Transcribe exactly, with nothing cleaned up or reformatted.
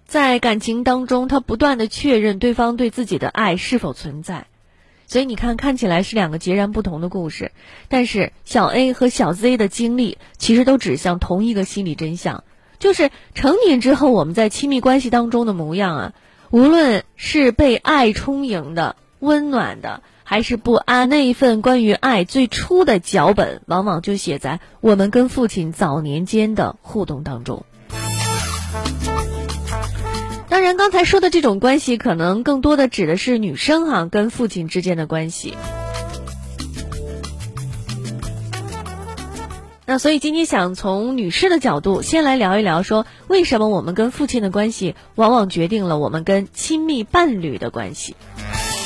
在感情当中，他不断的确认对方对自己的爱是否存在。所以你看，看起来是两个截然不同的故事，但是小 A 和小 Z 的经历其实都指向同一个心理真相，就是成年之后我们在亲密关系当中的模样啊，无论是被爱充盈的、温暖的，还是不安，那一份关于爱最初的脚本，往往就写在我们跟父亲早年间的互动当中。当然刚才说的这种关系可能更多的指的是女生哈、啊、跟父亲之间的关系。那所以今天想从女士的角度先来聊一聊，说为什么我们跟父亲的关系往往决定了我们跟亲密伴侣的关系。